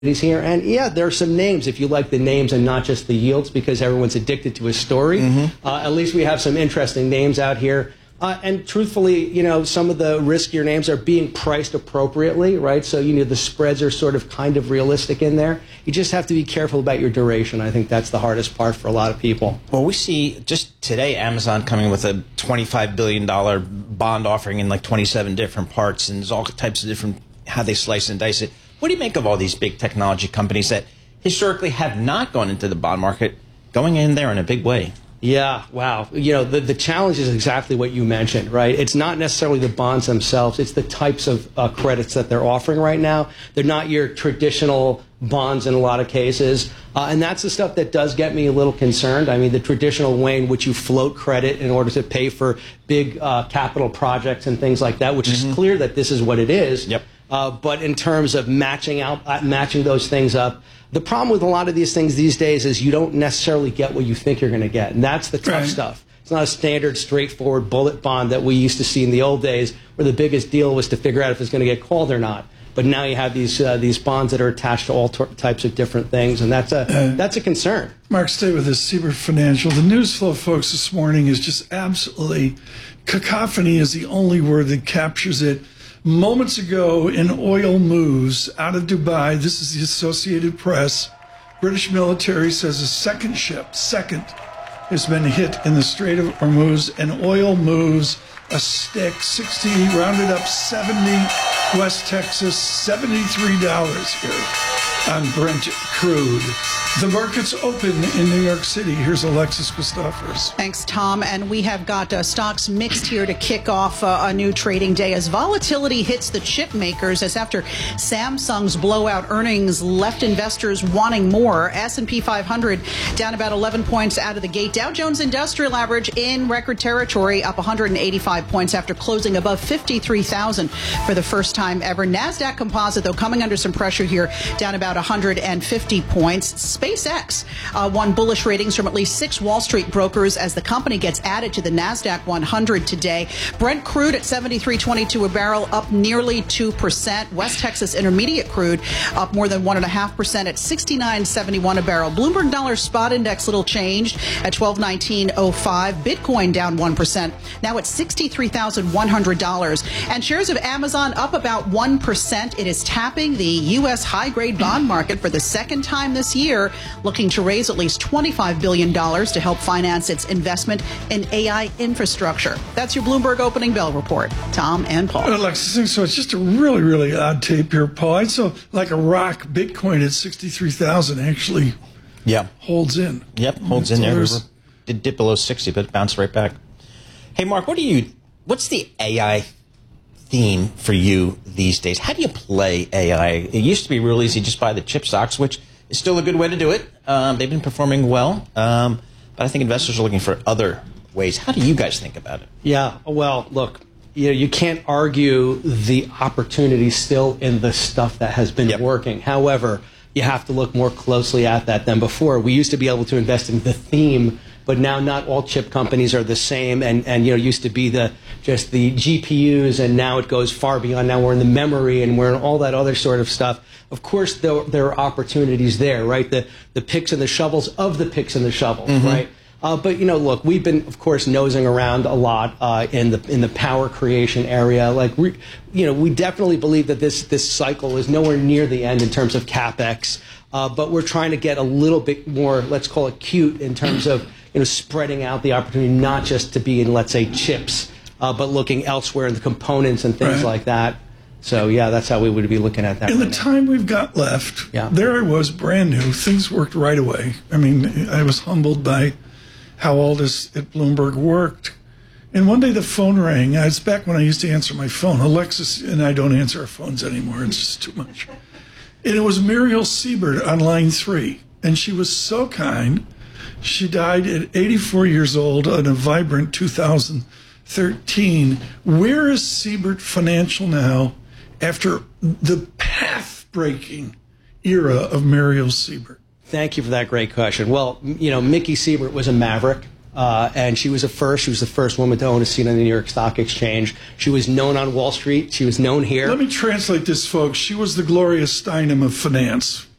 here. And yeah, there are some names if you like the names and not just the yields, because everyone's addicted to a story. At least we have some interesting names out here. And truthfully, some of the riskier names are being priced appropriately, right? So, the spreads are sort of kind of realistic in there. You just have to be careful about your duration. I think that's the hardest part for a lot of people. Well, we see just today Amazon coming with a $25 billion bond offering in like 27 different parts, and there's all types of different how they slice and dice it. What do you make of all these big technology companies that historically have not gone into the bond market going in there in a big way? Yeah, wow. The challenge is exactly what you mentioned, right? It's not necessarily the bonds themselves. It's the types of credits that they're offering right now. They're not your traditional bonds in a lot of cases. And that's the stuff that does get me a little concerned. I mean, the traditional way in which you float credit in order to pay for big capital projects and things like that, which is clear that this is what it is. Yep. But in terms of matching those things up, the problem with a lot of these things these days is you don't necessarily get what you think you're going to get. And that's the tough stuff. It's not a standard, straightforward bullet bond that we used to see in the old days where the biggest deal was to figure out if it's going to get called or not. But now you have these bonds that are attached to all types of different things, and that's a concern. Mark, stay with us. Siebert Financial. The news flow, folks, this morning is just absolutely cacophony is the only word that captures it. Moments ago, in oil moves out of Dubai, this is the Associated Press, British military says a second ship, has been hit in the Strait of Hormuz, and oil moves a stick, 60, rounded up 70, West Texas, $73 here on Brent crude. The market's open in New York City. Here's Alexis Christophers. Thanks, Tom. And we have got stocks mixed here to kick off a new trading day as volatility hits the chip makers, as after Samsung's blowout earnings left investors wanting more. S&P 500 down about 11 points out of the gate. Dow Jones Industrial Average in record territory, up 185 points after closing above 53,000 for the first time ever. NASDAQ Composite, though, coming under some pressure here, down about 150 points. SpaceX won bullish ratings from at least 6 Wall Street brokers as the company gets added to the NASDAQ 100 today. Brent crude at $73.22 a barrel, up nearly 2%. West Texas Intermediate crude up more than 1.5% at $69.71 a barrel. Bloomberg Dollar Spot Index little changed at $1219.05. Bitcoin down 1%, now at $63,100. And shares of Amazon up about 1%. It is tapping the U.S. high-grade bond market for the second time this year, looking to raise at least $25 billion to help finance its investment in AI infrastructure. That's your Bloomberg Opening Bell report. Tom and Paul. Alexis, so it's just a really, really odd tape here, Paul. I'd so like a rock. Bitcoin at 63,000 actually holds in. Yep, holds in there. Did dip below 60, but bounced right back. Hey, Mark, what's the AI theme for you these days? How do you play AI? It used to be real easy just buy the chip stocks, which is still a good way to do it. They've been performing well, but I think investors are looking for other ways. How do you guys think about it? Yeah, well, look, you can't argue the opportunity still in the stuff that has been working. However, you have to look more closely at that than before. We used to be able to invest in the theme, but now not all chip companies are the same, and used to be just the GPUs, and now it goes far beyond. Now we're in the memory, and we're in all that other sort of stuff. Of course, there are opportunities there, right? The picks and the shovels of the picks and the shovels, right? But look, we've been, of course, nosing around a lot in the power creation area. Like we definitely believe that this cycle is nowhere near the end in terms of capex, but we're trying to get a little bit more, let's call it cute, in terms of spreading out the opportunity, not just to be in, let's say, chips, but looking elsewhere in the components and things like that. So, yeah, that's how we would be looking at that. In the time we've got left, there I was, brand new. Things worked right away. I mean, I was humbled by how all this at Bloomberg worked. And one day the phone rang. It's back when I used to answer my phone. Alexis and I don't answer our phones anymore. It's just too much. And it was Muriel Siebert on line 3. And she was so kind. She died at 84 years old on a vibrant 2013. Where is Siebert Financial now after the path-breaking era of Muriel Siebert? Thank you for that great question. Well, Mickey Siebert was a maverick. And she was a first. She was the first woman to own a seat on the New York Stock Exchange. She was known on Wall Street. She was known here. Let me translate this, folks. She was the Gloria Steinem of finance.